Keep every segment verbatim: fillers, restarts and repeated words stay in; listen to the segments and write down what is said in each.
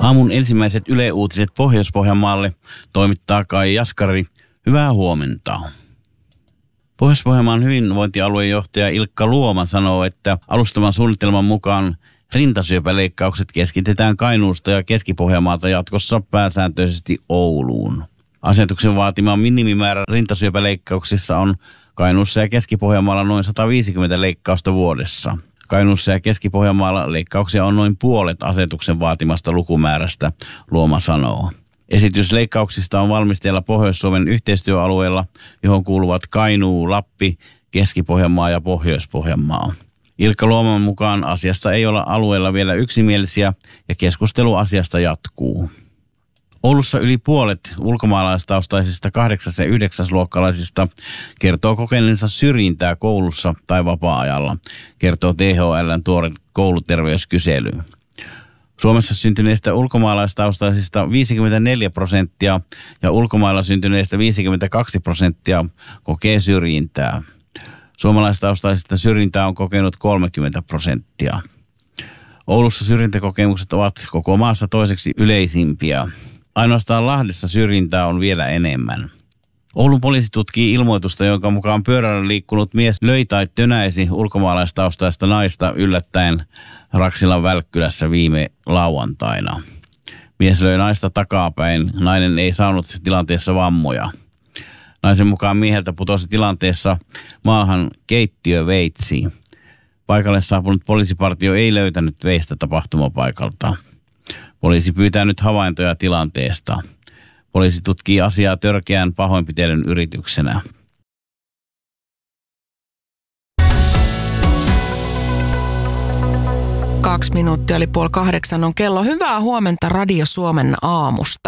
Aamun ensimmäiset Yle Uutiset Pohjois-Pohjanmaalle toimittaa Kai Jaskari. Hyvää huomenta. Pohjois-Pohjanmaan hyvinvointialueen johtaja Ilkka Luoma sanoo, että alustavan suunnitelman mukaan rintasyöpäleikkaukset keskitetään Kainuusta ja Keski-Pohjanmaalta jatkossa pääsääntöisesti Ouluun. Asetuksen vaatima minimimäärä rintasyöpäleikkauksissa on Kainuussa ja Keski-Pohjanmaalla noin sata viisikymmentä leikkausta vuodessa. Kainuussa ja Keski-Pohjanmaalla leikkauksia on noin puolet asetuksen vaatimasta lukumäärästä, Luoma sanoo. Esitys leikkauksista on valmisteilla Pohjois-Suomen yhteistyöalueella, johon kuuluvat Kainuu, Lappi, Keski-Pohjanmaa ja Pohjois-Pohjanmaa. Ilkka Luoman mukaan asiasta ei olla alueella vielä yksimielisiä ja keskustelu asiasta jatkuu. Oulussa yli puolet ulkomaalaistaustaisista kahdeksas- ja yhdeksäsluokkalaisista kertoo kokeneensa syrjintää koulussa tai vapaa-ajalla, kertoo T H L:n tuore kouluterveyskysely. Suomessa syntyneistä ulkomaalaistaustaisista viisikymmentäneljä prosenttia ja ulkomailla syntyneistä viisikymmentäkaksi prosenttia kokee syrjintää. Suomalaistaustaisista syrjintää on kokenut kolmekymmentä prosenttia. Oulussa syrjintäkokemukset ovat koko maassa toiseksi yleisimpiä. Ainoastaan Lahdessa syrjintää on vielä enemmän. Oulun poliisi tutkii ilmoitusta, jonka mukaan pyörällä liikkunut mies löi tai tönäisi ulkomaalaistaustaista naista yllättäen Raksilan Välkkylässä viime lauantaina. Mies löi naista takapäin. Nainen ei saanut tilanteessa vammoja. Naisen mukaan mieheltä putosi tilanteessa maahan keittiöveitsi. Paikalle saapunut poliisipartio ei löytänyt veistä tapahtumapaikalta. Poliisi pyytää nyt havaintoja tilanteesta. Poliisi tutkii asiaa törkeän pahoinpitelyn yrityksenä. Kaksi minuuttia oli puoli kahdeksan on kello. Hyvää huomenta Radio Suomen aamusta.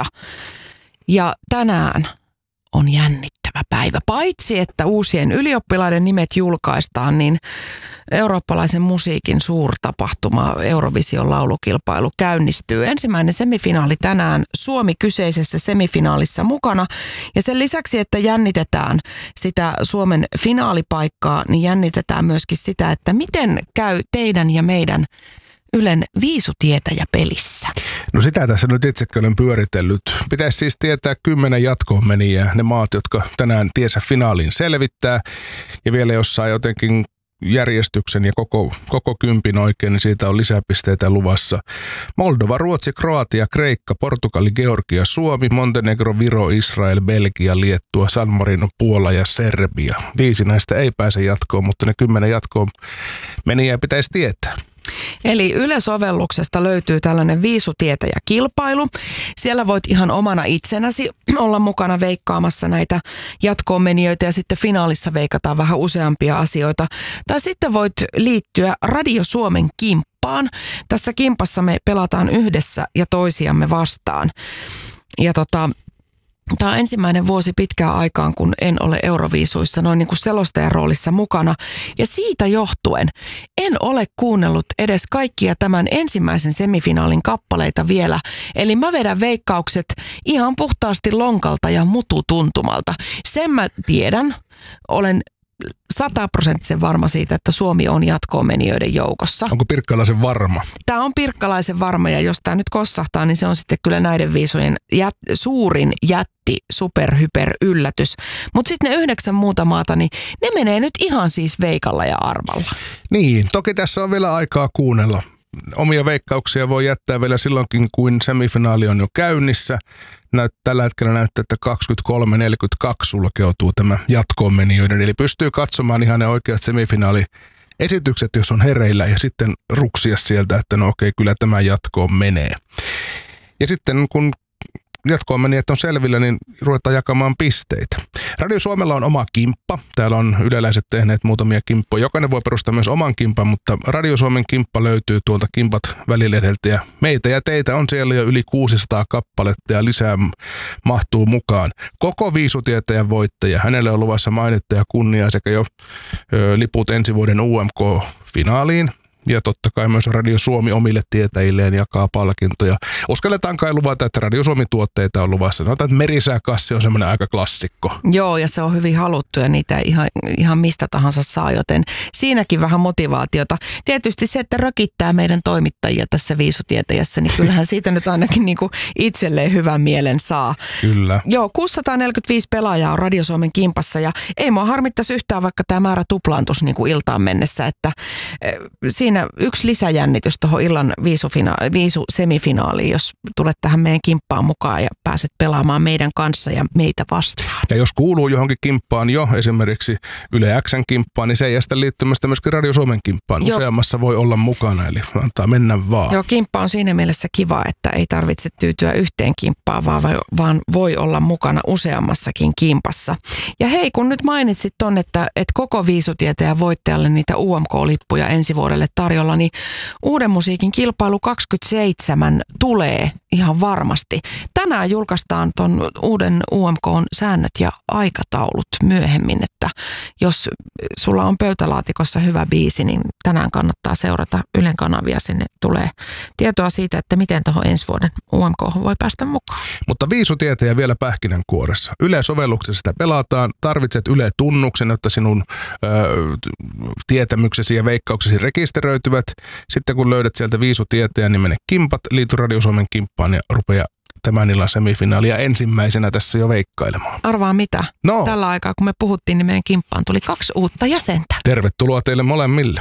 Ja tänään on jännittävä päivä. Paitsi että uusien ylioppilaiden nimet julkaistaan, niin eurooppalaisen musiikin suurtapahtuma Eurovision laulukilpailu käynnistyy. Ensimmäinen semifinaali tänään, Suomi kyseisessä semifinaalissa mukana. Ja sen lisäksi, että jännitetään sitä Suomen finaalipaikkaa, niin jännitetään myöskin sitä, että miten käy teidän ja meidän Ylen viisutietäjä pelissä. No sitä tässä nyt itsekin olen pyöritellyt. Pitäisi siis tietää kymmenen jatkoon menijää, ne maat, jotka tänään tiensä finaaliin selvittää. Ja vielä jossain jotenkin järjestyksen ja koko, koko kympin oikein, niin siitä on lisäpisteitä luvassa. Moldova, Ruotsi, Kroatia, Kreikka, Portugali, Georgia, Suomi, Montenegro, Viro, Israel, Belgia, Liettua, San Marino, Puola ja Serbia. Viisi näistä ei pääse jatkoon, mutta ne kymmenen jatkoon menijää pitäisi tietää. Eli Yle-sovelluksesta löytyy tällainen viisutietäjäkilpailu. Siellä voit ihan omana itsenäsi olla mukana veikkaamassa näitä jatkoon-menijöitä ja sitten finaalissa veikataan vähän useampia asioita. Tai sitten voit liittyä Radio Suomen kimppaan. Tässä kimpassa me pelataan yhdessä ja toisiamme vastaan. Ja tota... Tämä on ensimmäinen vuosi pitkään aikaan, kun en ole Euroviisuissa noin niin kuin selostajan roolissa mukana. Ja siitä johtuen en ole kuunnellut edes kaikkia tämän ensimmäisen semifinaalin kappaleita vielä. Eli mä vedän veikkaukset ihan puhtaasti lonkalta ja mututuntumalta. Sen mä tiedän, olen sataprosenttisen varma siitä, että Suomi on jatkoon menijöiden joukossa. Onko Pirkkalaisen varma? Tämä on Pirkkalaisen varma ja jos tämä nyt kossahtaa, niin se on sitten kyllä näiden viisujen jät, suurin jätti, superhyper yllätys. Mutta sitten ne yhdeksän muuta maata, niin ne menee nyt ihan siis veikalla ja arvalla. Niin, toki tässä on vielä aikaa kuunnella. Omia veikkauksia voi jättää vielä silloinkin, kun semifinaali on jo käynnissä. Näyt, tällä hetkellä näyttää, että kaksikymmentäkolme neljäkymmentäkaksi sulkeutuu tämä jatkoon menijöiden. Eli pystyy katsomaan ihan ne oikeat semifinaaliesitykset, jos on hereillä, ja sitten ruksia sieltä, että no okei, kyllä tämä jatkoon menee. Ja sitten kun jatkoon menijät on selvillä, niin ruvetaan jakamaan pisteitä. Radio Suomella on oma kimppa. Täällä on yleläiset tehneet muutamia kimppoja. Jokainen voi perustaa myös oman kimpan, mutta Radio Suomen kimppa löytyy tuolta Kimpat välilehdeltä. Ja meitä ja teitä on siellä jo yli kuusisataa kappaletta ja lisää mahtuu mukaan. Koko viisutietäjän voittaja. Hänelle on luvassa mainetta ja kunniaa sekä jo ö, liput ensi vuoden U M K-finaaliin. Ja totta kai myös Radio Suomi omille tietäjilleen jakaa palkintoja. Uskalletaan kai luvata, että Radio Suomi-tuotteita on luvassa. Sanotaan, että merisääkassi on semmoinen aika klassikko. Joo, ja se on hyvin haluttu ja niitä ihan, ihan mistä tahansa saa, joten siinäkin vähän motivaatiota. Tietysti se, että rökittää meidän toimittajia tässä viisutietäjässä, niin kyllähän siitä nyt ainakin niin kuin itselleen hyvän mielen saa. Kyllä. Joo, kuusisataaneljäkymmentäviisi pelaajaa on Radio Suomen kimpassa ja ei mua harmittaisi yhtään, vaikka tämä määrä tuplaantuisi niin kuin iltaan mennessä, että siinä yksi lisäjännitys tuohon illan viisufina- viisusemifinaaliin, jos tulet tähän meidän kimppaan mukaan ja pääset pelaamaan meidän kanssa ja meitä vastaan. Ja jos kuuluu johonkin kimppaan jo, esimerkiksi Yle X:n kimppaan, niin se ei estä liittymästä myöskin Radio Suomen kimppaan. Joo. Useammassa voi olla mukana, eli antaa mennä vaan. Joo, kimppa on siinä mielessä kiva, että ei tarvitse tyytyä yhteen kimppaan, vaan, vaan voi olla mukana useammassakin kimpassa. Ja hei, kun nyt mainitsit ton, että, että koko viisutietäjän voittajalle niitä U M K-lippuja ensi vuodelle tarjolla, niin Uuden musiikin kilpailu kaksikymmentäseitsemän tulee ihan varmasti. Tänään julkaistaan ton uuden U M K:n säännöt ja aikataulut myöhemmin, että jos sulla on pöytälaatikossa hyvä biisi, niin tänään kannattaa seurata Ylen kanavia. Sinne tulee tietoa siitä, että miten tuohon ensi vuoden U M K voi päästä mukaan. Mutta viisutietäjä vielä pähkinänkuoressa. Yle-sovelluksessa sitä pelataan. Tarvitset Yle-tunnuksen, jotta sinun ö, tietämyksesi ja veikkauksesi rekisteröityvät. Sitten kun löydät sieltä viisutietäjän, niin mene kimpat, liity Radio Suomen kimppaan ja rupea tämän illan semifinaalia ensimmäisenä tässä jo veikkailemaan. Arvaa mitä? No. Tällä aikaa, kun me puhuttiin, niin meidän kimppaan tuli kaksi uutta jäsentä. Tervetuloa teille molemmille.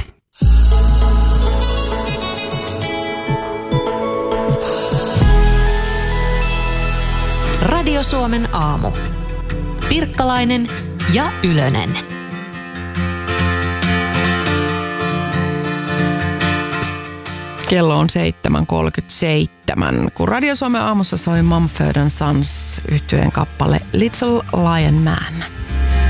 Radio Suomen aamu. Pirkkalainen ja Ylönen. Kello on seitsemän kolmekymmentäseitsemän, kun Radio Suomen aamussa soi Mumford and Sons -yhtyeen kappale Little Lion Man.